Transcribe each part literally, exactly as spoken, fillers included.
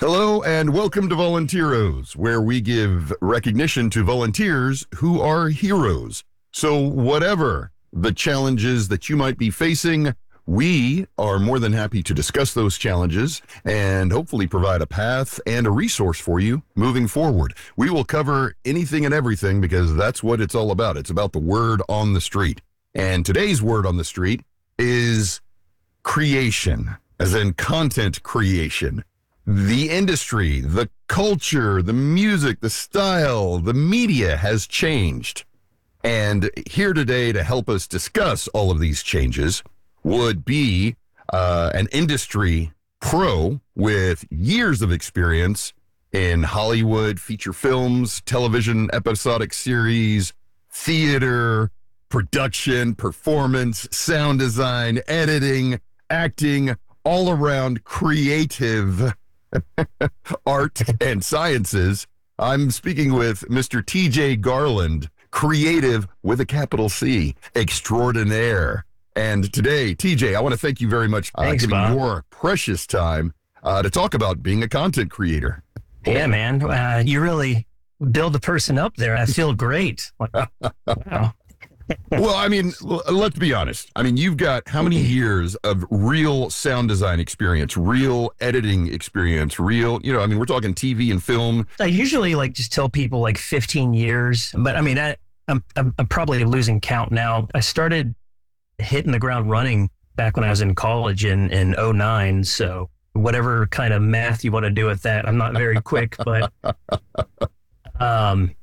Hello and welcome to Volunteeros, where we give recognition to volunteers who are heroes. So whatever the challenges that you might be facing, we are more than happy to discuss those challenges and hopefully provide a path and a resource for you moving forward. We will cover anything and everything because that's what it's all about. It's about the word on the street. And today's word on the street is creation, as in content creation. The industry, the culture, the music, the style, the media has changed. And here today to help us discuss all of these changes would be uh, an industry pro with years of experience in Hollywood, feature films, television, episodic series, theater, production, performance, sound design, editing, acting, all around creative art and sciences. I'm speaking with Mister T J Garland, creative with a capital C, extraordinaire. And today, T J, I want to thank you very much for uh, giving Bob. your precious time uh, to talk about being a content creator. Yeah, man. Uh, you really build a person up there. I feel great. Wow. Well, I mean, l- let's be honest. I mean, you've got how many years of real sound design experience, real editing experience, real, you know, I mean, we're talking T V and film. I usually like just tell people like fifteen years, but I mean, I, I'm, I'm I'm probably losing count now. I started hitting the ground running back when I was in college in, in oh nine. So whatever kind of math you want to do with that, I'm not very quick, but um,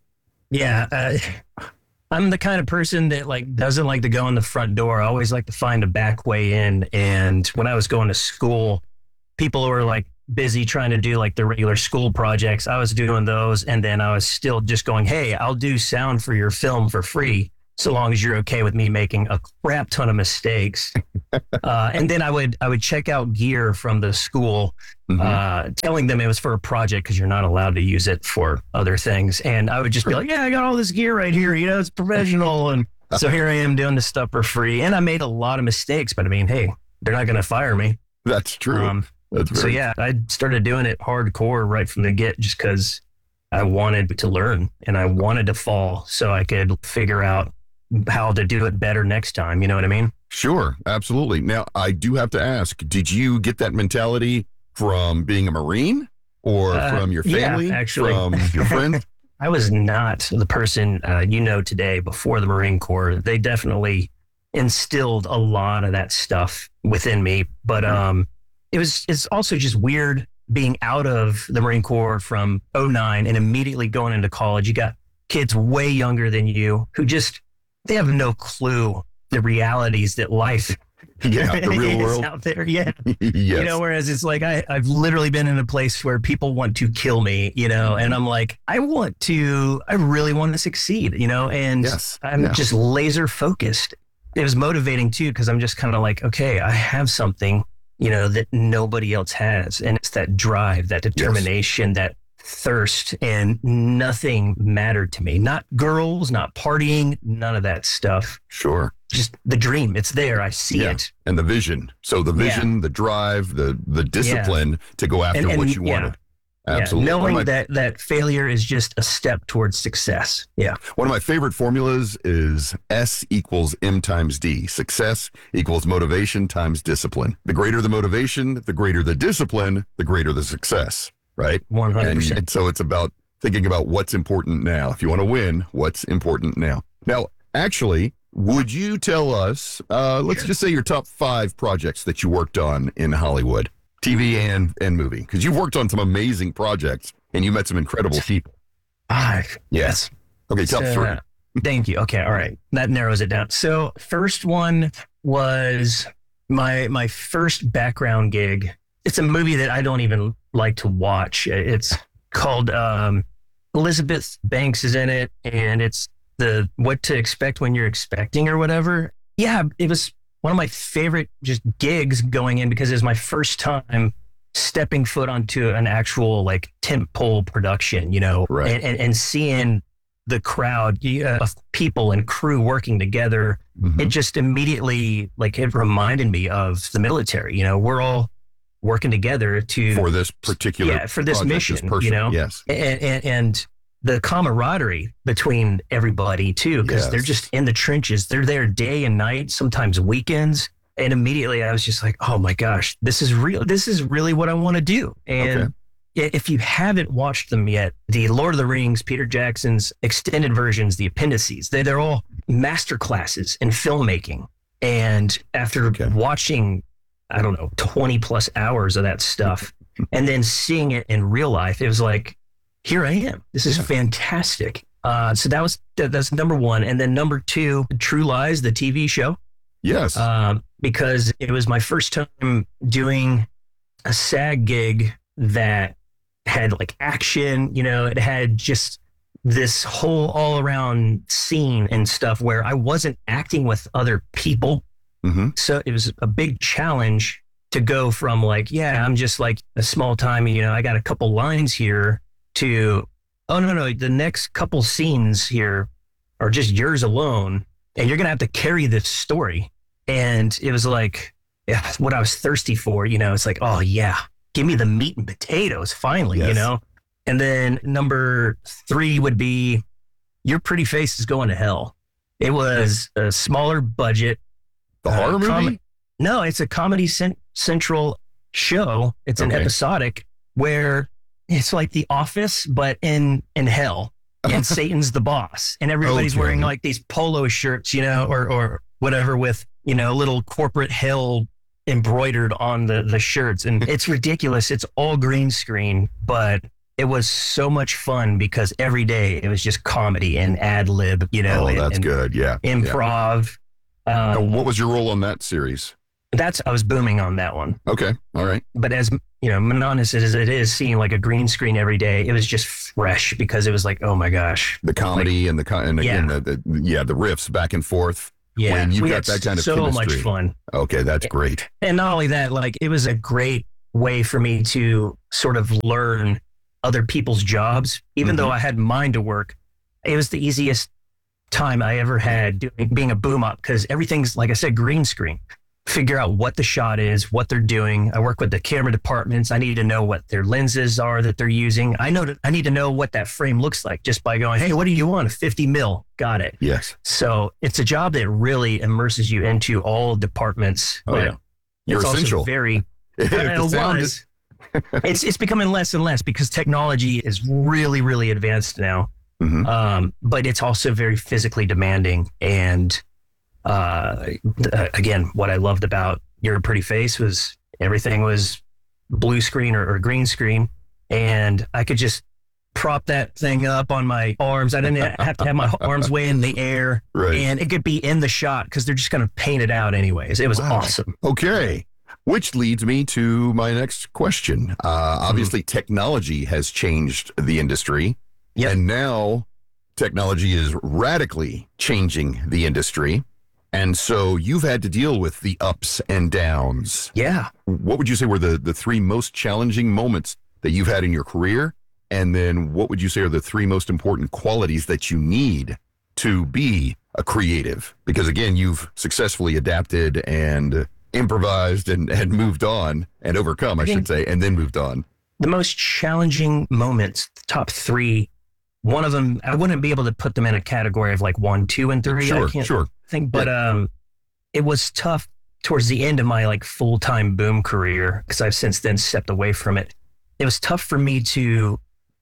yeah, uh, I'm the kind of person that like doesn't like to go in the front door. I always like to find a back way in. And when I was going to school, people were like busy trying to do like the regular school projects. I was doing those. And then I was still just going, hey, I'll do sound for your film for free, so long as you're okay with me making a crap ton of mistakes. uh, and then I would I would check out gear from the school, mm-hmm. uh, telling them it was for a project because you're not allowed to use it for other things. And I would just be like, yeah, I got all this gear right here. You know, it's professional. And so here I am doing this stuff for free. And I made a lot of mistakes, but I mean, hey, they're not going to fire me. That's true. Um, That's very so yeah, I started doing it hardcore right from the get just because I wanted to learn and I wanted to fall so I could figure out how to do it better next time. You know what I mean? Sure, absolutely. Now, I do have to ask, did you get that mentality from being a Marine or uh, from your family, yeah, actually. from your friends? I was not the person uh, you know today before the Marine Corps. They definitely instilled a lot of that stuff within me. But um, it was it's also just weird being out of the Marine Corps from oh nine and immediately going into college. You got kids way younger than you who just they have no clue the realities that life yeah, the real world out there. Yeah. Yes. You know, whereas it's like, I, I've literally been in a place where people want to kill me, you know, and I'm like, I want to, I really want to succeed, you know, and yes. I'm yeah. just laser focused. It was motivating too, because I'm just kind of like, okay, I have something, you know, that nobody else has. And it's that drive, that determination, yes. that thirst, and nothing mattered to me. Not girls, not partying, none of that stuff. Sure. Just the dream. It's there. I see yeah. it. And the vision. So the vision, yeah. the drive, the the discipline yeah. to go after and, and, what you yeah. wanted. Absolutely. Yeah. Knowing my, that that failure is just a step towards success. Yeah. One of my favorite formulas is S equals M times D. Success equals motivation times discipline. The greater the motivation, the greater the discipline, the greater the success. Right? one hundred percent. And, and so it's about thinking about what's important now. If you want to win, what's important now? Now, actually, would you tell us, uh, let's just say your top five projects that you worked on in Hollywood, T V and, and movie? Because you've worked on some amazing projects and you met some incredible people. Five. Yes. Okay, top so, three. Uh, thank you. Okay, all right. That narrows it down. So first one was my my first background gig. It's a movie that I don't even like to watch. It's called um, Elizabeth Banks is in it, and it's the what to expect when you're expecting or whatever. Yeah, it was one of my favorite just gigs going in because it was my first time stepping foot onto an actual like tentpole production, you know, right. and, and, and seeing the crowd uh, of people and crew working together. Mm-hmm. It just immediately, like, it reminded me of the military. You know, we're all working together to for this particular yeah, for this project, mission, this person. you know, Yes. and, and, and the camaraderie between everybody too, because Yes. they're just in the trenches. They're there day and night, sometimes weekends. And immediately I was just like, oh my gosh, this is real. This is really what I want to do. And Okay. if you haven't watched them yet, the Lord of the Rings, Peter Jackson's extended versions, the appendices, they, they're all master classes in filmmaking. And after Okay. watching, I don't know, twenty plus hours of that stuff and then seeing it in real life, it was like, here I am. This is Yeah. fantastic. Uh, so that was, that, that's number one. And then number two, True Lies, the T V show, Yes. um, because it was my first time doing a SAG gig that had like action, you know, it had just this whole all around scene and stuff where I wasn't acting with other people. hmm So it was a big challenge to go from like, yeah, I'm just like a small time, you know, I got a couple lines here to, oh, no, no, the next couple scenes here are just yours alone. And you're going to have to carry this story. And it was like, yeah, what I was thirsty for, you know, it's like, oh, yeah, give me the meat and potatoes finally, Yes. you know? And then number three would be Your Pretty Face is Going to Hell. It was a smaller budget. The uh, horror movie? com- No, it's a Comedy cent- Central show. It's an Okay. episodic where it's like The Office, but in in hell, and Satan's the boss, and everybody's Okay. wearing like these polo shirts, you know, or or whatever with you know little corporate hell embroidered on the the shirts, and it's ridiculous. It's all green screen, but it was so much fun because every day it was just comedy and ad lib, you know, oh, and, that's and good. Yeah. Yeah. improv. Now, Um, what was your role on that series? that's I was booming on that one. Okay. All right. But as you know, monotonous as it is, seeing like a green screen every day, it was just fresh because it was like, oh my gosh, The comedy and the con- and again Yeah. the, the yeah the riffs back and forth. yeah, When you've we got had that kind of so much chemistry. fun. Okay, that's great. And not only that, like it was a great way for me to sort of learn other people's jobs, even Mhm. though I had mine to work. It was the easiest time I ever had doing being a boom up because everything's like I said, green screen. Figure out what the shot is, what they're doing. I work with the camera departments. I need to know what their lenses are that they're using. I know that I need to know what that frame looks like just by going, hey, what do you want? fifty mil. Got it. Yes. So it's a job that really immerses you into all departments. Oh, but yeah. You're it's essential. Also very. If it the sound was. is- it's it's becoming less and less because technology is really really advanced now. Mhm. Um, but it's also very physically demanding. And uh, th- again, what I loved about Your Pretty Face was everything was blue screen or, or green screen, and I could just prop that thing up on my arms. I didn't have to have my arms way in the air, Right. and it could be in the shot because they're just going to paint it out anyways. It was Wow. awesome. Okay. Which leads me to my next question. Uh, Mm-hmm. obviously, technology has changed the industry. Yep. And now technology is radically changing the industry. And so you've had to deal with the ups and downs. Yeah. What would you say were the, the three most challenging moments that you've had in your career? And then what would you say are the three most important qualities that you need to be a creative? Because again, you've successfully adapted and improvised and, and moved on and overcome, I, I should think- say, and then moved on. The most challenging moments, the top three, one of them, I wouldn't be able to put them in a category of like one, two, and three. Sure, I can't sure. think, but um, it was tough towards the end of my like full time boom career because I've since then stepped away from it. It was tough for me to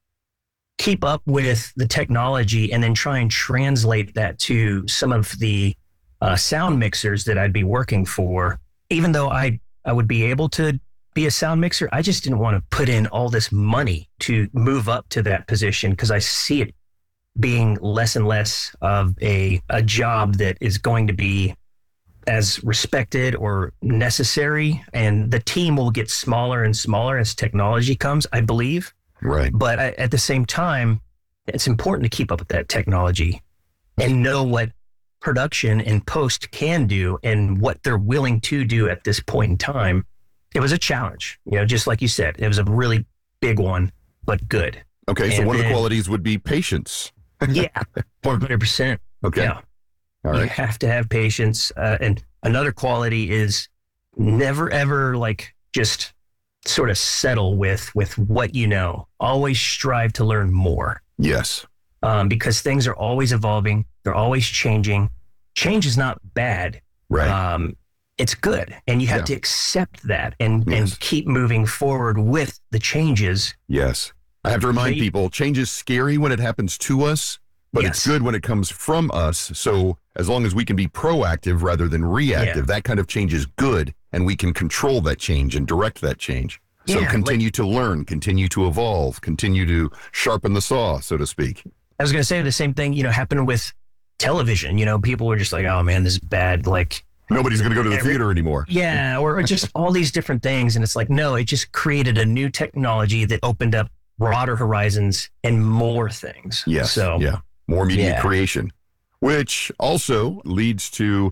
keep up with the technology and then try and translate that to some of the uh, sound mixers that I'd be working for. Even though I I would be able to be a sound mixer, I just didn't want to put in all this money to move up to that position because I see it being less and less of a, a job that is going to be as respected or necessary. And the team will get smaller and smaller as technology comes, I believe. Right. But I, at the same time, it's important to keep up with that technology and know what production and post can do and what they're willing to do at this point in time. It was a challenge, you know, just like you said, it was a really big one, but good. Okay. So And one of the then- qualities would be patience. Yeah, one hundred percent. Okay. Yeah. All You right. have to have patience. Uh, and another quality is never, ever like just sort of settle with with what you know. Always strive to learn more. Yes. Um, because things are always evolving. They're always changing. Change is not bad. Right. Um, it's good. And you have Yeah. to accept that and, Yes. and keep moving forward with the changes. Yes. I have to remind They- people, change is scary when it happens to us, but Yes. it's good when it comes from us. So as long as we can be proactive rather than reactive, that kind of change is good, and we can control that change and direct that change. So Yeah, continue to learn, continue to evolve, continue to sharpen the saw, so to speak. I was going to say the same thing, you know, happened with television. You know, people were just like, oh man, this is bad. Like, Nobody's going to go to the Every- theater anymore. yeah, or, or just all these different things. And it's like, no, it just created a new technology that opened up broader horizons and more things. Yes. So, yeah. More media Yeah. creation, which also leads to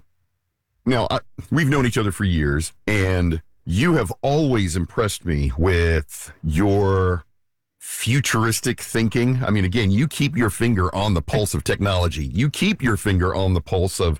now I, we've known each other for years, and you have always impressed me with your futuristic thinking. I mean, again, you keep your finger on the pulse of technology. You keep your finger on the pulse of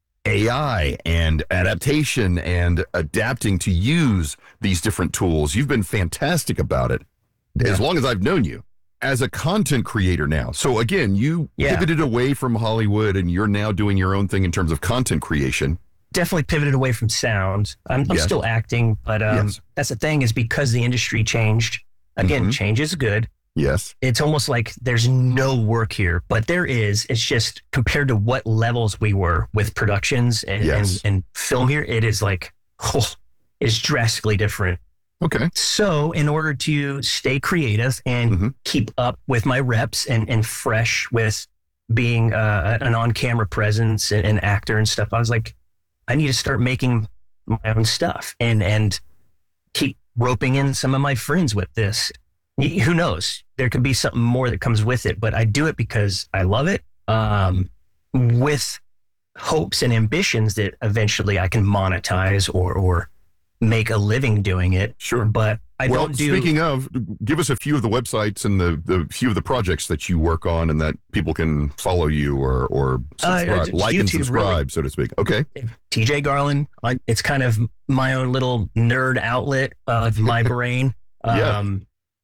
A I and adaptation and adapting to use these different tools. You've been fantastic about it as Yeah. long as I've known you as a content creator now. So again, you Yeah. pivoted away from Hollywood and you're now doing your own thing in terms of content creation. definitely pivoted away from sound. I'm, I'm Yes. still acting, but um, Yes. that's the thing is because the industry changed. Again, Mhm. change is good. Yes. It's almost like there's no work here, but there is. It's just compared to what levels we were with productions and, Yes. and, and film here, it is like, oh, it's drastically different. Okay. So in order to stay creative and Mhm. keep up with my reps and, and fresh with being uh, an on-camera presence and an actor and stuff, I was like, I need to start making my own stuff and, and keep roping in some of my friends with this. Y- Who knows? There could be something more that comes with it, but I do it because I love it, um, with hopes and ambitions that eventually I can monetize or, or make a living doing it. Sure. But I well, don't do. speaking of, give us a few of the websites and the, the few of the projects that you work on and that people can follow you or, or subscribe, Uh, like and YouTube, subscribe, really. so to speak. Okay. T J Garland. I, it's kind of my own little nerd outlet of my brain. Yeah. Um,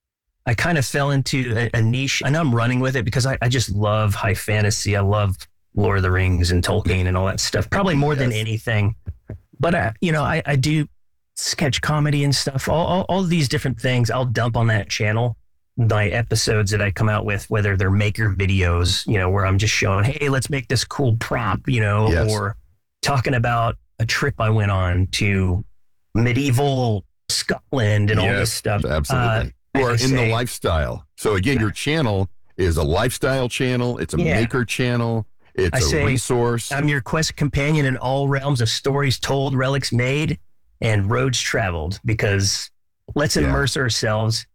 I kind of fell into a, a niche, and I'm running with it because I, I just love high fantasy. I love Lord of the Rings and Tolkien and all that stuff, probably more than Yes. anything. But I, you know, I, I do sketch comedy and stuff. All, all all these different things I'll dump on that channel. My episodes that I come out with, whether they're maker videos, you know, where I'm just showing, hey, let's make this cool prop, you know, Yes. or talking about a trip I went on to medieval Scotland and all Yes, this stuff. Absolutely. Uh, you are like I in the say- lifestyle. So again, your channel is a lifestyle channel. It's a Yeah. maker channel. It's I a say, resource. I'm your quest companion in all realms of stories told, relics made, and roads traveled, because let's Yeah. immerse ourselves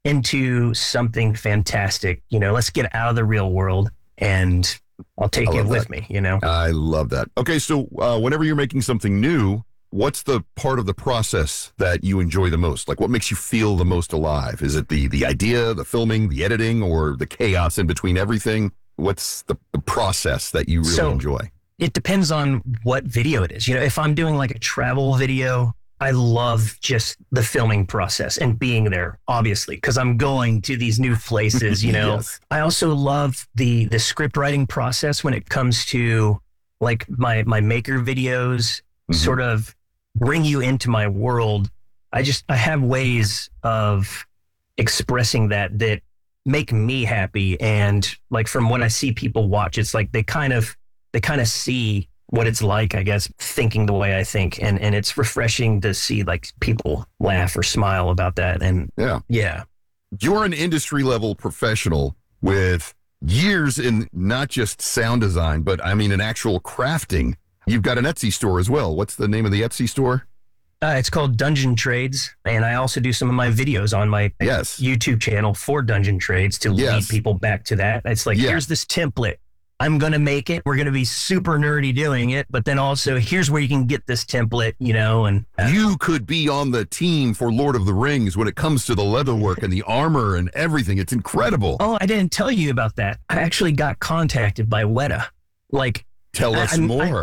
into something fantastic. You know, let's get out of the real world, and I'll take I you love with that. me, you know? I love that. Okay, so uh, whenever you're making something new, what's the part of the process that you enjoy the most? Like, what makes you feel the most alive? Is it the the idea, the filming, the editing, or the chaos in between everything? What's the, the process that you really So- enjoy? It depends on what video it is. You know, if I'm doing like a travel video, I love just the filming process and being there, obviously, because I'm going to these new places, you know. Yes. I also love the the script writing process when it comes to like my my maker videos, Mhm. sort of bring you into my world. I just I have ways of expressing that that make me happy, and like from when I see people watch, it's like they kind of they kind of see what it's like, I guess, thinking the way I think, and and it's refreshing to see like people laugh or smile about that, and Yeah. yeah. You're an industry level professional with years in not just sound design, but I mean, in actual crafting. You've got an Etsy store as well. What's the name of the Etsy store? Uh, it's called Dungeon Trades, and I also do some of my videos on my Yes. YouTube channel for Dungeon Trades to Yes. lead people back to that. It's like, Yeah. here's this template. I'm going to make it. We're going to be super nerdy doing it, but then also here's where you can get this template, you know, and uh, You could be on the team for Lord of the Rings when it comes to the leatherwork and the armor and everything. It's incredible. oh, I didn't tell you about that. I actually got contacted by Weta. Like, Tell I- us I'm- more.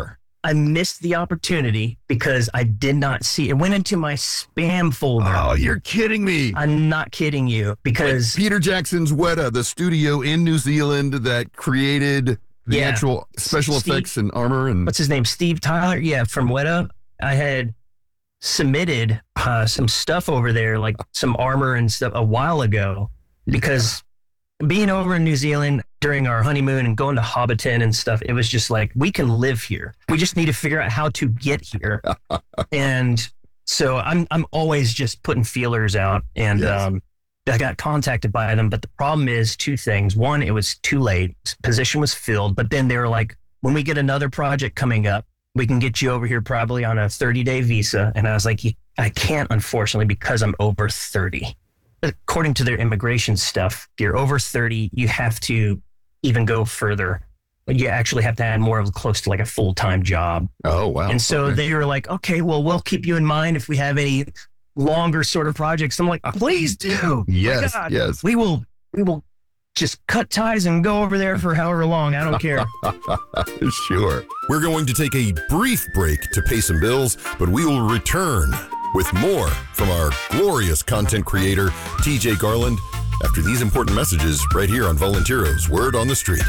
I missed the opportunity because I did not see it. Went into my spam folder. Oh, you're kidding me. I'm not kidding you because like Peter Jackson's Weta, the studio in New Zealand that created the Yeah. actual special Steve- effects and armor and what's his name? Steve Tyler. Yeah, from Weta. I had submitted uh, some stuff over there, like some armor and stuff a while ago, because being over in New Zealand during our honeymoon and going to Hobbiton and stuff, it was just like, we can live here. We just need to figure out how to get here. And so I'm I'm always just putting feelers out, and Yes. um, I got contacted by them. But the problem is two things. One, it was too late. Position was filled. But then they were like, when we get another project coming up, we can get you over here probably on a thirty-day visa. And I was like, I can't, unfortunately, because I'm over thirty. According to their immigration stuff, if you're over thirty, you have to even go further. You actually have to add more of close to like a full-time job. oh wow. And so Okay. they were like, okay, well, we'll keep you in mind if we have any longer sort of projects. I'm like, please do. My Yes, God, yes. We will, we will just cut ties and go over there for however long. I don't care. Sure. We're going to take a brief break to pay some bills, but we will return with more from our glorious content creator, T J Garland, after these important messages right here on Volunteeros, Word on the Street.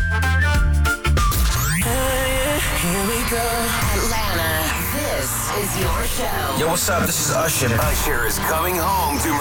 Here we go. Atlanta, this is your show. Yo, what's up? This is Usher. Usher is coming home to